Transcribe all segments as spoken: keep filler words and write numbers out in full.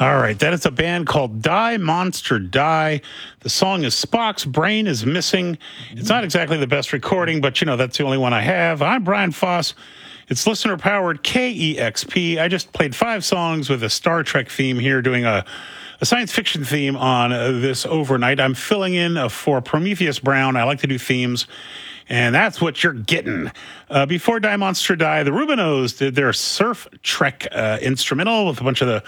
All right, that is a band called Die Monster Die. The song is Spock's Brain is Missing. It's not exactly the best recording, but, you know, that's the only one I have. I'm Brian Foss. It's listener-powered K E X P. I just played five songs with a Star Trek theme here, doing a, a science fiction theme on uh, this overnight. I'm filling in uh, for Prometheus Brown. I like to do themes, and that's what you're getting. Uh, before Die Monster Die, the Rubinos did their Surf Trek uh, instrumental with a bunch of the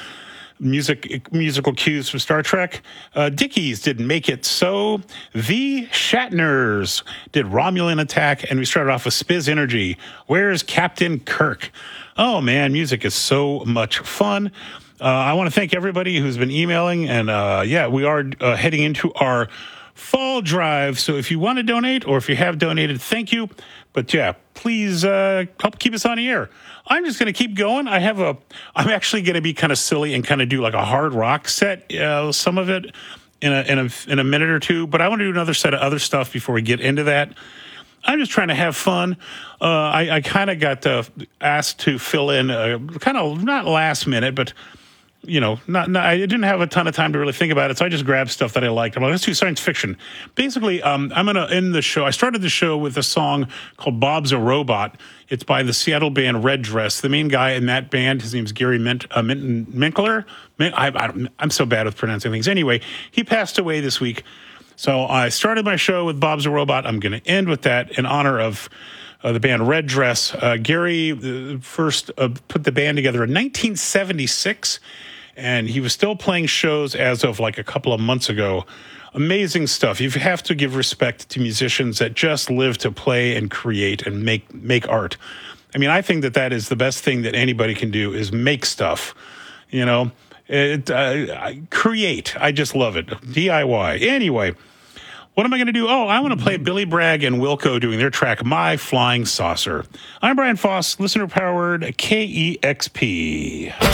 music musical cues from Star Trek. Uh, Dickies did Make It So. The Shatners did Romulan Attack. And we started off with Spiz Energy. Where's Captain Kirk? Oh, man, music is so much fun. Uh, I want to thank everybody who's been emailing. And, uh, yeah, we are uh, heading into our fall drive. So if you want to donate or if you have donated, thank you. But, yeah, please uh, help keep us on the air. I'm just going to keep going. I have a, I'm actually going to be kind of silly and kind of do like a hard rock set, uh, some of it in a, in a, in a minute or two, but I want to do another set of other stuff before we get into that. I'm just trying to have fun. Uh, I, I kind of got uh, asked to fill in uh, kind of not last minute, but you know, not, not, I didn't have a ton of time to really think about it, so I just grabbed stuff that I liked. I'm like, let's do science fiction. Basically, um, I'm going to end the show. I started the show with a song called Bob's a Robot. It's by the Seattle band Red Dress. The main guy in that band, his name's Gary Mint, uh, Minton Minkler. I, I don't, I'm so bad with pronouncing things. Anyway, he passed away this week. So I started my show with Bob's a Robot. I'm going to end with that in honor of uh, the band Red Dress. Uh, Gary uh, first uh, put the band together in nineteen seventy-six. And he was still playing shows as of like a couple of months ago. Amazing stuff. You have to give respect to musicians that just live to play and create and make make art. I mean, I think that that is the best thing that anybody can do is make stuff. You know, it, uh, create. I just love it. D I Y. Anyway, what am I going to do? Oh, I want to play Billy Bragg and Wilco doing their track, My Flying Saucer. I'm Brian Foss, listener-powered K E X P.